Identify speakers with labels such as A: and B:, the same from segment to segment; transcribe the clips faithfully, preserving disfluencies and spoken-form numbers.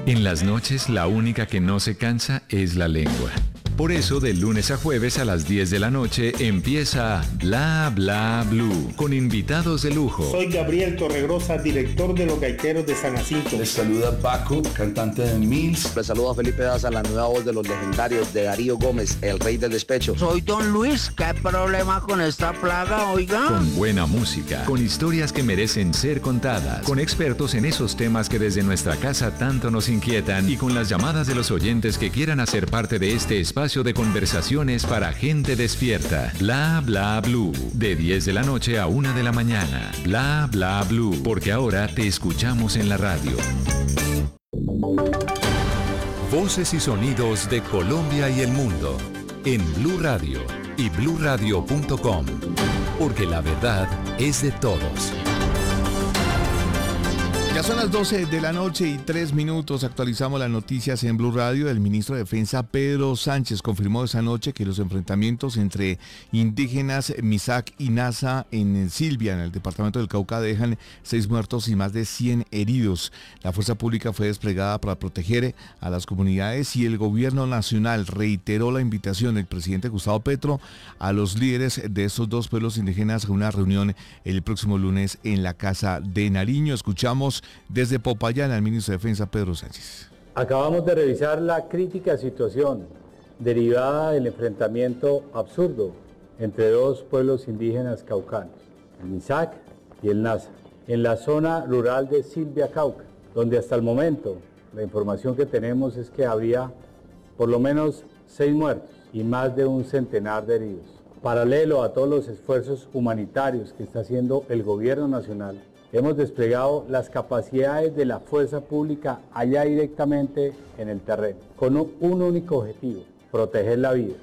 A: En las noches, la única que no se cansa es la lengua. Por eso, de lunes a jueves a las diez de la noche empieza Bla Bla Blue, con invitados de lujo.
B: Soy Gabriel Torregrosa, director de Los Gaiteros de San Jacinto.
C: Les saluda Paco, cantante de Mills.
D: Les saluda Felipe Daza, la nueva voz de los legendarios de Darío Gómez, el rey del despecho.
E: Soy Don Luis, ¿qué problema con esta plaga, oiga?
A: Con buena música, con historias que merecen ser contadas, con expertos en esos temas que desde nuestra casa tanto nos inquietan y con las llamadas de los oyentes que quieran hacer parte de este espacio de conversaciones para gente despierta. Bla Bla Blue, de diez de la noche a una de la mañana. Bla Bla Blue, porque ahora te escuchamos en la radio. Voces y sonidos de Colombia y el mundo en Blue Radio y blue radio punto com, porque la verdad es de todos.
F: Ya son las doce de la noche y tres minutos. Actualizamos las noticias en Blue Radio. El ministro de Defensa, Pedro Sánchez, confirmó esa noche que los enfrentamientos entre indígenas Misak y Nasa en Silvia, en el departamento del Cauca, dejan seis muertos y más de cien heridos. La fuerza pública fue desplegada para proteger a las comunidades y el gobierno nacional reiteró la invitación del presidente Gustavo Petro a los líderes de estos dos pueblos indígenas a una reunión el próximo lunes en la Casa de Nariño. Escuchamos desde Popayán al ministro de Defensa, Pedro Sánchez.
G: Acabamos de revisar la crítica situación derivada del enfrentamiento absurdo entre dos pueblos indígenas caucanos, el Misak y el Nasa, en la zona rural de Silvia, Cauca, donde hasta el momento la información que tenemos es que habría por lo menos seis muertos y más de un centenar de heridos. Paralelo a todos los esfuerzos humanitarios que está haciendo el gobierno nacional, hemos desplegado las capacidades de la fuerza pública allá directamente en el terreno, con un, un único objetivo: proteger la vida.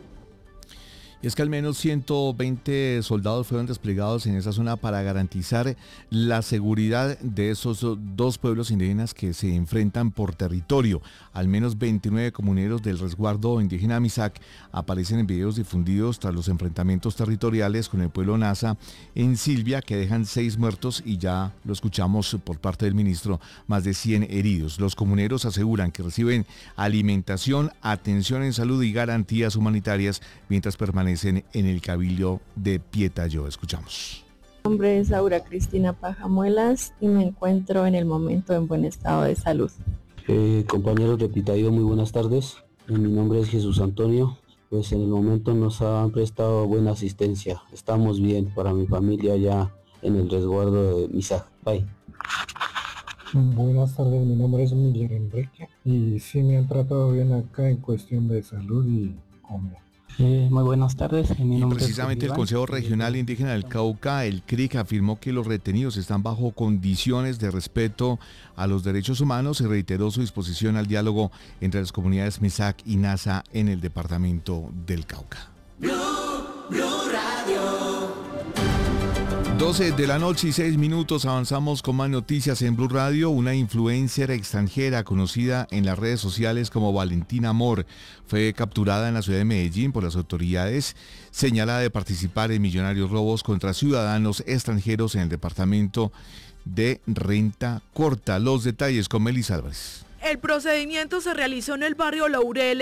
F: Y es que al menos ciento veinte soldados fueron desplegados en esa zona para garantizar la seguridad de esos dos pueblos indígenas que se enfrentan por territorio. Al menos veintinueve comuneros del resguardo indígena Misak aparecen en videos difundidos tras los enfrentamientos territoriales con el pueblo Nasa en Silvia, que dejan seis muertos y, ya lo escuchamos por parte del ministro, más de cien heridos. Los comuneros aseguran que reciben alimentación, atención en salud y garantías humanitarias mientras permanecen en el Cabildo de Pietayo. Escuchamos.
H: Mi nombre es Aura Cristina Pajamuelas y me encuentro en el momento en buen estado de salud.
I: Eh, compañeros de Pietayo, muy buenas tardes. Eh, mi nombre es Jesús Antonio. Pues en el momento nos han prestado buena asistencia. Estamos bien para mi familia ya en el resguardo de Misak. Bye.
J: Buenas tardes, mi nombre es Miguel Enrique y sí me han tratado bien acá en cuestión de salud y comida.
K: Eh, muy buenas tardes. Mi
F: y
K: nombre
F: precisamente
K: es
F: el Consejo Regional Indígena del Cauca, el C R I C, afirmó que los retenidos están bajo condiciones de respeto a los derechos humanos y reiteró su disposición al diálogo entre las comunidades Misak y Nasa en el departamento del Cauca.
L: Blue, Blue Radio.
F: doce de la noche y seis minutos, avanzamos con más noticias en Blue Radio. Una influencer extranjera conocida en las redes sociales como Valentina Amor fue capturada en la ciudad de Medellín por las autoridades, señalada de participar en millonarios robos contra ciudadanos extranjeros en el departamento de Renta Corta. Los detalles con Melis Álvarez.
M: El procedimiento se realizó en el barrio Laurel,